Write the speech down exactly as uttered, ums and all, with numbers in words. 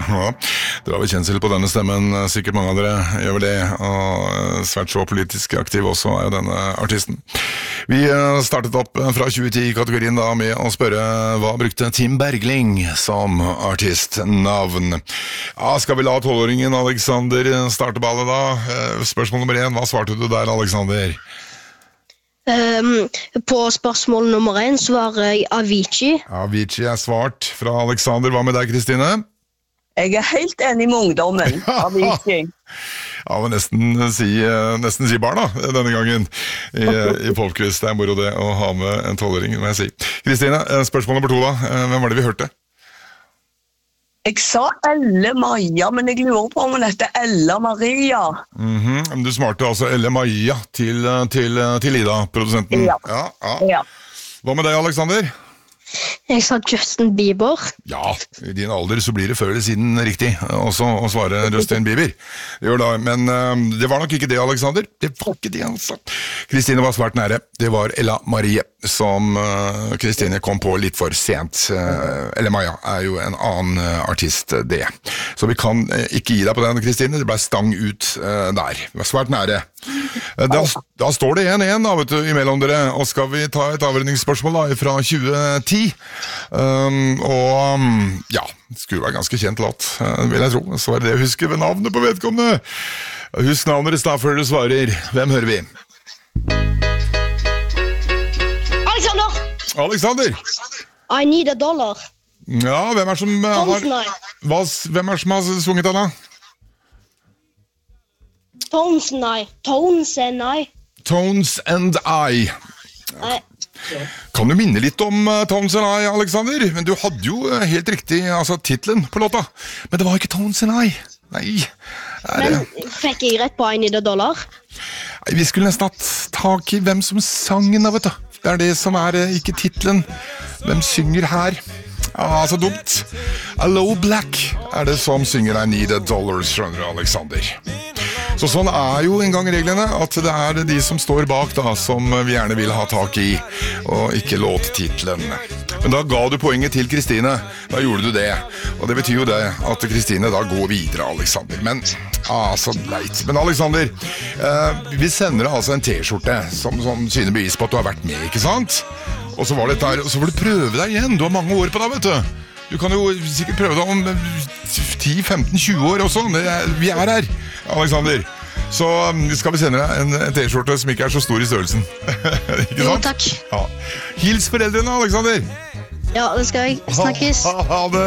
Ja, dere har vel kjensel på denne stemmen, sikkert mange av dere gjør vel det, og svært så politisk aktiv også er jo denne artisten. Vi startet opp fra tjue ti-kategorien da med å spørre hva brukte Tim Bergling som artistnavn. Ja, skal vi la tolvåringen Alexander starte ballet da? Spørsmål nummer én, hva svarte du der, Alexander? Um, på spørsmål nummer én svarer jeg Avicii. Avicii er svart fra Alexander. Hva med deg, Kristine? Jeg er helt enig med ungdommen, Avicii. Ja, men nesten si, nesten si barna denne gangen i, i Folkquiz. Det er moro det å ha med en tolvåring, må jeg si. Kristine, spørsmål nummer to da. Hvem var det vi hørte? Jeg sa Elle Maja, men jeg lurer på om hun heter Ella Maria. Mm-hmm. Du smarte altså Elle Maja til, til, til Ida, produsenten. Ja. Ja, ja. Ja. Hva med deg, Alexander? Jeg sa Justin Bieber. Ja, i din alder så blir det før eller siden riktig også å svare Justin Bieber. Det gjør da, men uh, det var nok ikke det, Alexander. Det var ikke det, altså. Kristine var svært nære. Det var Ella Marie som Kristine uh, kom på litt for sent. Uh, Ella Maja er jo en annen uh, artist, det. Så vi kan uh, ikke gi deg på den, Kristine. Det ble stang ut uh, der. Det var svært nære. Uh, da, da står det en en da, vet du, imellom dere, og skal vi ta et avrundingsspørsmål da, fra tjue ti. Um, og um, ja, det skulle være ganske kjent låt, uh, vil jeg tro. Så er det det jeg husker ved navnet på vedkommende. Husk navnet deres da før du svarer. Hvem hører vi? Alexander! Alexander! I need a dollar. Ja, hvem er som uh, har hva, hvem er som har sunget den da? Tones and I. Tones and I. Tones and I. Nei. Kan du minne litt om uh, Tones and I, Alexander? Men du hadde jo uh, helt riktig altså, titlen på låta. Men det var ikke Tones and I. Nei. Men fikk jeg rett på I need a dollar? Nei, vi skulle nesten hatt tak i hvem som sang den, vet du. Det er det som er uh, ikke titlen. Hvem synger her? Ja, så dumt. Allo Black er det som synger I need a dollar, skjønner du, Alexander. Så sånn er jo en gang reglene, at det er de som står bak da, som vi gjerne vil ha tak i, og ikke låttitlen. Men da ga du poenget til Kristine, da gjorde du det. Og det betyr jo det at Kristine da går videre, Alexander. Men, ah, så leit. Men Alexander, eh, vi sender deg altså en t-skjorte som, som syner bevis på at du har vært med, ikke sant? Og så var det der, og så får du prøve deg igjen, du har mange år på deg, vet du. Du kan jo sikkert prøve deg om ti, femten, tjue år også, det er, vi er her, Alexander. Så skal vi sende deg en, en t-skjorte som ikke er så stor i størrelsen. Ikke sant? Jo, takk. Ja. Hils foreldrene, Alexander. Ja, det skal jeg. Snakkes. Ha, ha det.